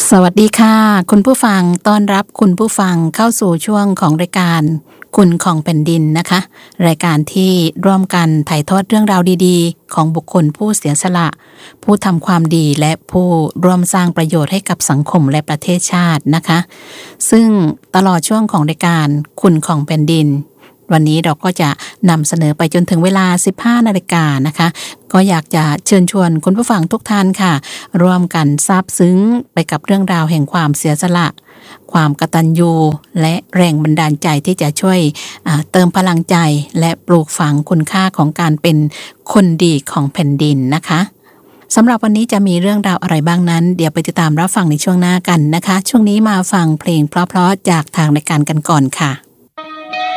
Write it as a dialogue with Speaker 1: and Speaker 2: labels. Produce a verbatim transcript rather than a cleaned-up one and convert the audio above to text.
Speaker 1: สวัสดีค่ะคุณผู้ฟังต้อนรับคุณผู้ฟังเข้าสู่ช่วงของรายการคุณของแผ่นดินนะคะรายการที่ร่วมกันถ่ายทอดเรื่องราวดีๆของบุคคลผู้เสียสละผู้ทำความดีและผู้ร่วมสร้างประโยชน์ให้กับสังคมและประเทศชาตินะคะซึ่งตลอดช่วงของรายการคุณของแผ่นดินวันนี้เราก็จะนำเสนอไปจนถึงเวลา สิบห้านาฬิกานะคะก็อยากจะเชิญชวนคุณผู้ฟังทุกท่านค่ะร่วมกันซาบซึ้งไปกับเรื่องราวแห่งความเสียสละความกตัญญูและแรงบันดาลใจที่จะช่วยเติมพลังใจและปลูกฝังคุณค่าของการเป็นคนดีของแผ่นดินนะคะสำหรับวันนี้จะมีเรื่องราวอะไรบ้างนั้นเดี๋ยวไปติดตามรับฟังในช่วงหน้ากันนะคะช่วงนี้มาฟังเพลงเพราะๆจากทางรายการกันก่อนค่ะ